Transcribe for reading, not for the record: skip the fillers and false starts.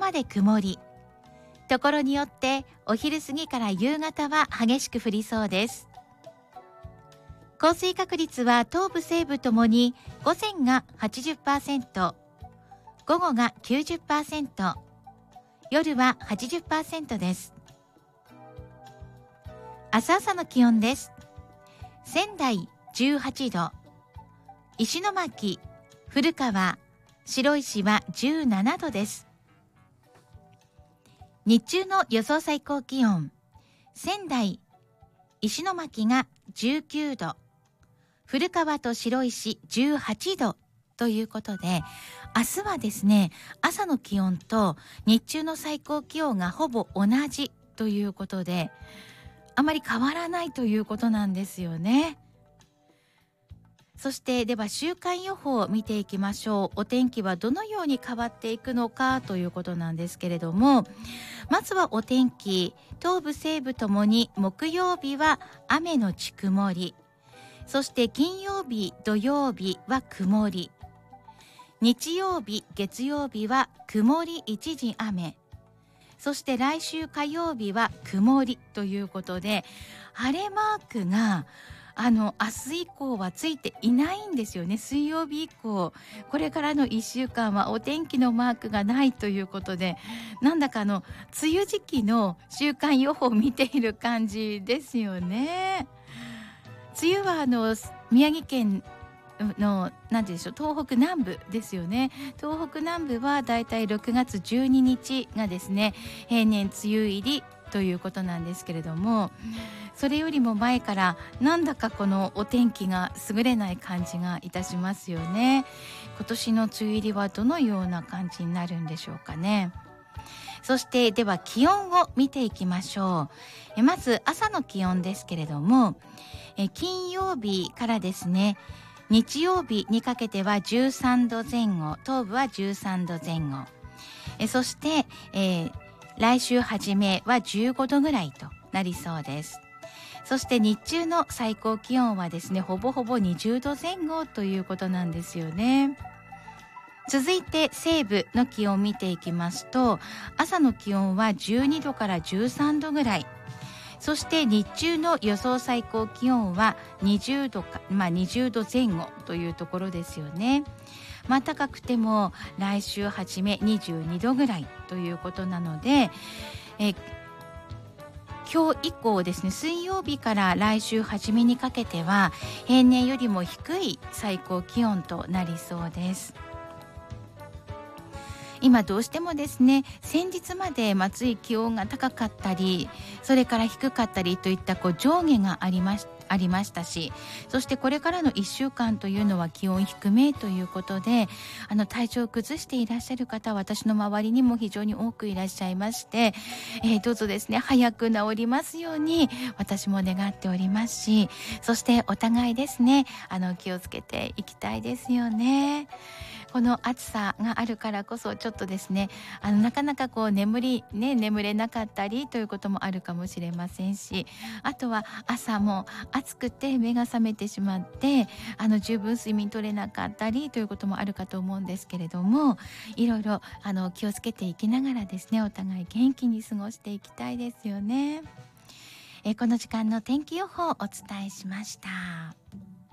まで曇り。ところによってお昼過ぎから夕方は激しく降りそうです。降水確率は東部西部ともに午前が 80%、午後が 90%、夜は 80% です。明日朝の気温です。仙台18度、石巻、古川、白石は17度です。日中の予想最高気温、仙台、石巻が19度、古川と白石18度ということで、明日はですね、朝の気温と日中の最高気温がほぼ同じということで、あまり変わらないということなんですよね。そしてでは週間予報を見ていきましょう。お天気はどのように変わっていくのかということなんですけれども、まずはお天気、東部西部ともに木曜日は雨のち曇り、そして金曜日土曜日は曇り、日曜日月曜日は曇り一時雨、そして来週火曜日は曇りということで、晴れマークが明日以降はついていないんですよね。水曜日以降、これからの1週間はお天気のマークがないということで、なんだか梅雨時期の週間予報を見ている感じですよね。梅雨は宮城県の何て言うんでしょう、東北南部ですよね。東北南部はだいたい6月12日がですね、平年梅雨入りということなんですけれども、それよりも前からなんだかこのお天気が優れない感じがいたしますよね。今年の梅雨入りはどのような感じになるんでしょうかね。そしてでは気温を見ていきましょう。まず朝の気温ですけれども、金曜日からですね、日曜日にかけては13度前後、東部は13度前後、そして、来週初めは15度ぐらいとなりそうです。そして日中の最高気温はですね、ほぼほぼ20度前後ということなんですよね。続いて西部の気温を見ていきますと、朝の気温は12度から13度ぐらい、そして日中の予想最高気温は20度か、20度前後というところですよね。高くても来週初め22度ぐらいということなので、今日以降ですね、水曜日から来週初めにかけては平年よりも低い最高気温となりそうです。今どうしてもですね、先日まで暑い気温が高かったり、それから低かったりといった上下がありましたし、そしてこれからの1週間というのは気温低めということで、体調を崩していらっしゃる方は私の周りにも非常に多くいらっしゃいまして、どうぞですね、早く治りますように私も願っておりますし、そしてお互いですね、気をつけていきたいですよね。この暑さがあるからこそちょっとですね、なかなか眠れなかったりということもあるかもしれませんし、あとは朝も暑くて目が覚めてしまって十分睡眠取れなかったりということもあるかと思うんですけれども、いろいろ気をつけていきながらですね、お互い元気に過ごしていきたいですよね。この時間の天気予報をお伝えしました。